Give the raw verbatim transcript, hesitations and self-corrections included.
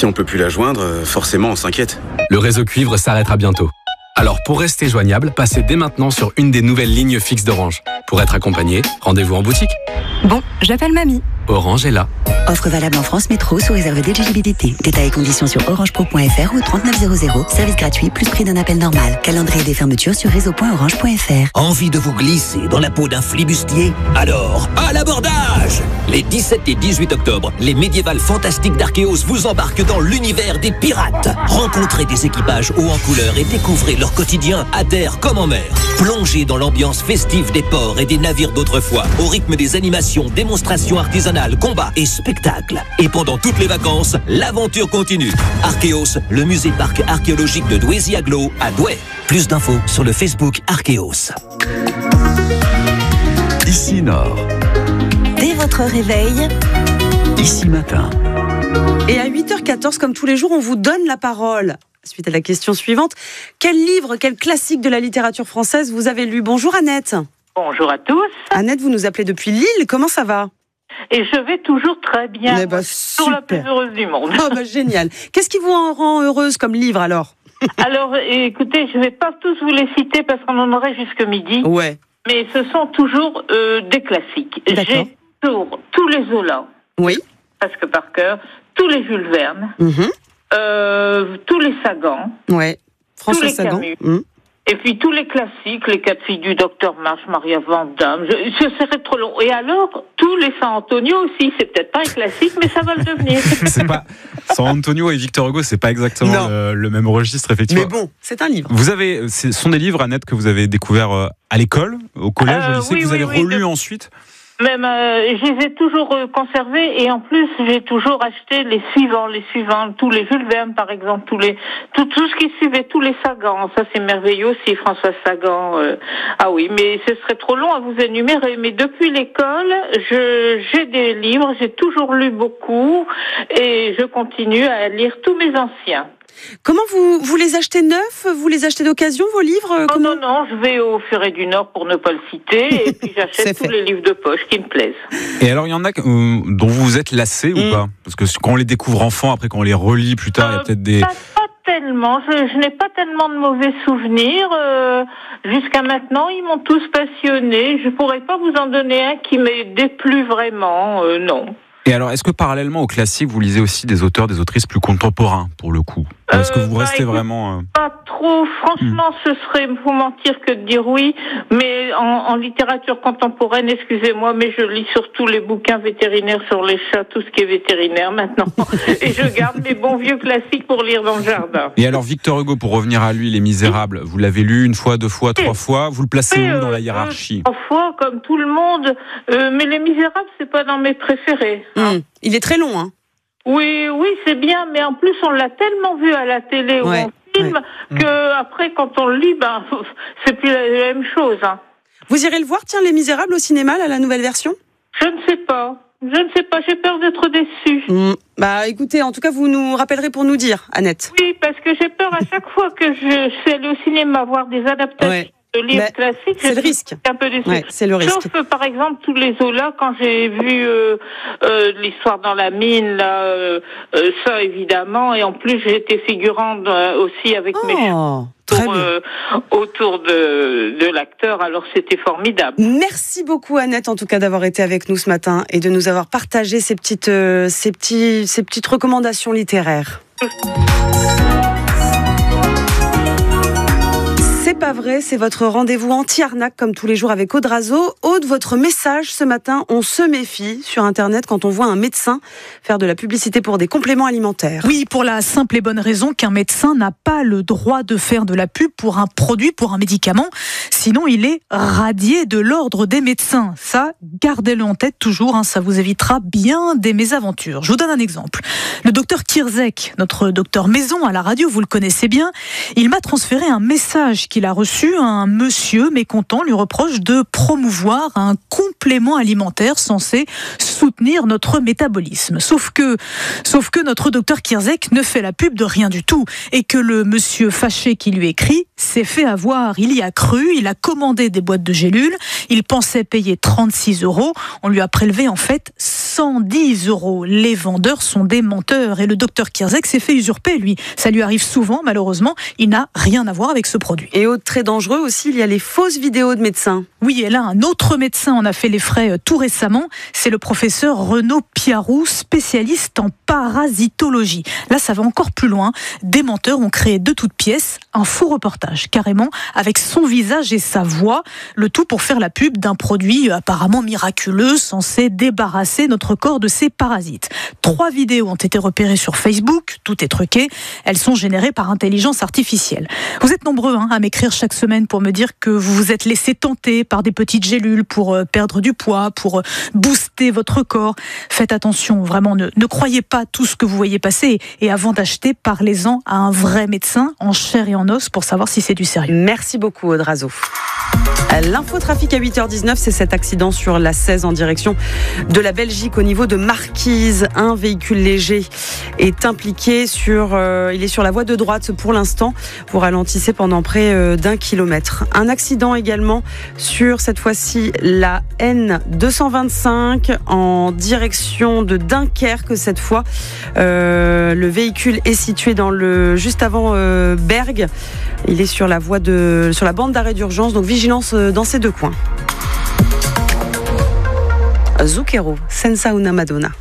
Si on peut plus la joindre, forcément on s'inquiète. Le réseau cuivre s'arrêtera bientôt. Alors pour rester joignable, passez dès maintenant sur une des nouvelles lignes fixes d'Orange. Pour être accompagné, rendez-vous en boutique. Bon, j'appelle mamie. Orange est là. Offre valable en France Métro sous réserve d'éligibilité. Détails et conditions sur orangepro point f r ou trente-neuf zéro zéro. Service gratuit plus prix d'un appel normal. Calendrier des fermetures sur réseau point orange point f r. Envie de vous glisser dans la peau d'un flibustier? Alors, à l'abordage! Les dix-sept et dix-huit octobre, les médiévales fantastiques d'Archéos vous embarquent dans l'univers des pirates. Rencontrez des équipages hauts en couleur et découvrez leur quotidien à terre comme en mer. Plongez dans l'ambiance festive des ports et des navires d'autrefois, au rythme des animations, démonstrations artisanales, combats et spectacles. Et pendant toutes les vacances, l'aventure continue. Archéos, le musée-parc archéologique de Douaisis-Aglo à Douai. Plus d'infos sur le Facebook Archéos. Ici Nord. Dès votre réveil, Ici Matin. Et à huit heures quatorze, comme tous les jours, on vous donne la parole. Suite à la question suivante, quel livre, quel classique de la littérature française vous avez lu? Bonjour Annette. Bonjour à tous. Annette, vous nous appelez depuis Lille, comment ça va? Et je vais toujours très bien. Eh ben, Sur la plus heureuse du monde. Oh bah, génial. Qu'est-ce qui vous en rend heureuse comme livre alors? Alors, écoutez, je ne vais pas tous vous les citer parce qu'on en aurait jusque midi. Ouais. Mais ce sont toujours euh, des classiques. D'accord. J'ai toujours tous les Zola. Oui. Presque par cœur. Tous les Jules Verne. Mm-hmm. Euh, tous les Sagan. Ouais. François tous les Sagan. Camus. Mm. Et puis tous les classiques, les quatre filles du docteur March, Maria Van Damme, je, ce serait trop long. Et alors, tous les San Antonio aussi, c'est peut-être pas un classique, mais ça va le devenir. C'est pas San Antonio et Victor Hugo, c'est pas exactement le, le même registre, effectivement. Mais bon, c'est un livre. Vous avez, ce sont des livres, Annette, que vous avez découverts à l'école, au collège, Euh, au lycée, oui, que vous oui, avez oui, relus de- ensuite. Même, euh, je les ai toujours euh, conservés et en plus j'ai toujours acheté les suivants, les suivants, tous les Jules Verne par exemple, tous les, tout, tout ce qui suivait, tous les Sagan. Ça c'est merveilleux aussi, François Sagan. Euh, ah oui, mais ce serait trop long à vous énumérer. Mais depuis l'école, je, j'ai des livres, j'ai toujours lu beaucoup et je continue à lire tous mes anciens. Comment vous, vous les achetez neufs? Vous les achetez d'occasion, vos livres? Oh Comment... non, non, je vais au Furet du Nord pour ne pas le citer et puis j'achète C'est tous fait. les livres de poche qui me plaisent. Et alors, il y en a euh, dont vous vous êtes lassé Mm. ou pas? Parce que quand on les découvre enfant, après quand on les relit plus tard, il y a Euh, peut-être des... Pas, pas tellement. Je, je n'ai pas tellement de mauvais souvenirs. Euh, jusqu'à maintenant, ils m'ont tous passionné. Je pourrais pas vous en donner un qui m'ait déplu vraiment. Euh, non. Et alors, est-ce que parallèlement aux classiques, vous lisez aussi des auteurs, des autrices plus contemporains, pour le coup? Ou est-ce que Euh, vous bah, restez écoute, vraiment... euh, Pas trop. Franchement, ce serait vous mentir que de dire oui. Mais en, en littérature contemporaine, excusez-moi, mais je lis surtout les bouquins vétérinaires sur les chats, tout ce qui est vétérinaire maintenant. Et je garde mes bons vieux classiques pour lire dans le jardin. Et alors, Victor Hugo, pour revenir à lui, Les Misérables, vous l'avez lu une fois, deux fois, trois fois, vous le placez Oui, où dans euh, la hiérarchie? Deux, trois fois, comme tout le monde. Euh, mais Les Misérables, c'est pas dans mes préférés. Mm. Il est très long, hein. Oui, oui, c'est bien, mais en plus, on l'a tellement vu à la télé ou Ouais, en film ouais. que après, quand on le lit, ben, c'est plus la, la même chose. Hein. Vous irez le voir, tiens, Les Misérables au cinéma, là, la nouvelle version? Je ne sais pas. Je ne sais pas, j'ai peur d'être déçue. Mm. Bah écoutez, en tout cas, vous nous rappellerez pour nous dire, Annette. Oui, parce que j'ai peur à chaque fois que je suis allée au cinéma voir des adaptations. Ouais. De livres Mais classiques, c'est je le suis risque. un peu déçue. Ouais, c'est le risque. Sauf que, par exemple, tous les Zola, quand j'ai vu euh, euh, l'histoire dans la mine, là, euh, euh, ça évidemment, et en plus j'ai été figurante euh, aussi avec mes Oh, très autour, bien. euh, autour de, de l'acteur, alors c'était formidable. Merci beaucoup Annette en tout cas d'avoir été avec nous ce matin et de nous avoir partagé ces petites, euh, ces petits, ces petites recommandations littéraires. C'est pas vrai, c'est votre rendez-vous anti-arnaque comme tous les jours avec Aude Razo. Aude, votre message ce matin, on se méfie sur Internet quand on voit un médecin faire de la publicité pour des compléments alimentaires. Oui, pour la simple et bonne raison qu'un médecin n'a pas le droit de faire de la pub pour un produit, pour un médicament, sinon il est radié de l'ordre des médecins. Ça, gardez-le en tête toujours, hein, ça vous évitera bien des mésaventures. Je vous donne un exemple. Le docteur Kirzek, notre docteur maison à la radio, vous le connaissez bien, il m'a transféré un message qu'il qu'il a reçu, un monsieur mécontent lui reproche de promouvoir un complément alimentaire censé soutenir notre métabolisme. Sauf que, sauf que notre docteur Kierzek ne fait la pub de rien du tout et que le monsieur fâché qui lui écrit s'est fait avoir. Il y a cru, il a commandé des boîtes de gélules, il pensait payer trente-six euros, on lui a prélevé en fait cent dix euros. Les vendeurs sont des menteurs et le docteur Kierzek s'est fait usurper, lui. Ça lui arrive souvent, malheureusement, il n'a rien à voir avec ce produit. Et autre très dangereux aussi, il y a les fausses vidéos de médecins. Oui, et là, un autre médecin en a fait les frais tout récemment, c'est le professeur Renaud Piarou, spécialiste en parasitologie. Là, ça va encore plus loin. Des menteurs ont créé de toutes pièces un faux reportage, carrément, avec son visage et sa voix, le tout pour faire la pub d'un produit apparemment miraculeux, censé débarrasser notre corps de ses parasites. Trois vidéos ont été repérées sur Facebook, tout est truqué, elles sont générées par intelligence artificielle. Vous êtes nombreux hein, à m'écrire chaque semaine pour me dire que vous vous êtes laissé tenter par des petites gélules pour perdre du poids, pour booster votre corps. Faites attention, vraiment, ne, ne croyez pas tout ce que vous voyez passer et avant d'acheter, parlez-en à un vrai médecin en chair et en os pour savoir si c'est du sérieux. Merci beaucoup Aude Razo. L'infotrafic à huit heures dix-neuf, c'est cet accident sur l'A seize en direction de la Belgique au niveau de Marquise. Un véhicule léger est impliqué sur, euh, il est sur la voie de droite pour l'instant. Vous ralentissez pendant près euh, d'un kilomètre. Un accident également sur cette fois-ci la N deux cent vingt-cinq en direction de Dunkerque cette fois. Euh, le véhicule est situé dans le juste avant euh, Bergue. Il est sur la voie de sur la bande d'arrêt d'urgence, donc vigilance dans ces deux coins. Zucchero, Senza una Madonna.